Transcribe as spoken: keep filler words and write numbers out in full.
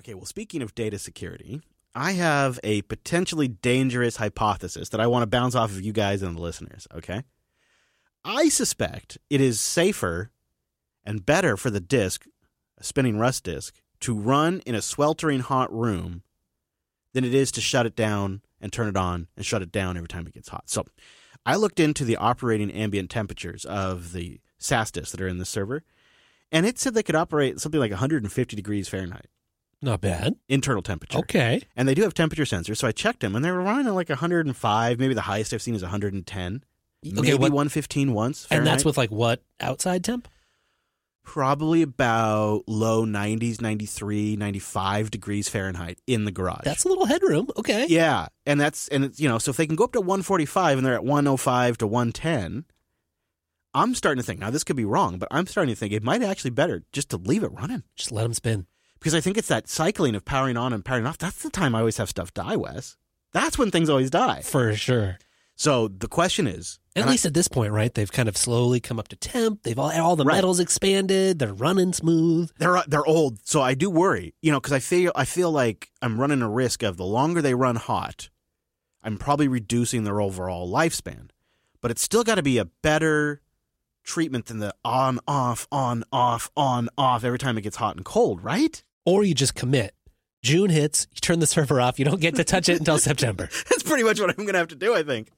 Okay, well, speaking of data security, I have a potentially dangerous hypothesis that I want to bounce off of you guys and the listeners, okay? I suspect it is safer and better for the disk, a spinning Rust disk, to run in a sweltering hot room than it is to shut it down and turn it on and shut it down every time it gets hot. So I looked into the operating ambient temperatures of the S A S disks that are in the server, and it said they could operate something like one hundred fifty degrees Fahrenheit. Not bad. Internal temperature. Okay. And they do have temperature sensors, so I checked them, and they were running at like one hundred five. Maybe the highest I've seen is one hundred ten. Okay, maybe what, one fifteen once, Fahrenheit. And that's with like what outside temp? Probably about low nineties, ninety-three, ninety-five degrees Fahrenheit in the garage. That's a little headroom. Okay. Yeah, and that's and it's, you know, so if they can go up to one forty-five and they're at one oh five to one ten, I'm starting to think, now this could be wrong, but I'm starting to think it might actually be better just to leave it running. Just let them spin. Because I think it's that cycling of powering on and powering off. That's the time I always have stuff die, Wes. That's when things always die. For sure. So the question is... At least I, at this point, right? They've kind of slowly come up to temp. They've all all the right. metals expanded. They're running smooth. They're they're old, so I do worry. You know, because I feel I feel like I'm running a risk of the longer they run hot, I'm probably reducing their overall lifespan. But it's still got to be a better treatment than the on, off, on, off, on, off every time it gets hot and cold, right? Or you just commit. June hits, you turn the server off, you don't get to touch it until September. That's pretty much what I'm going to have to do, I think.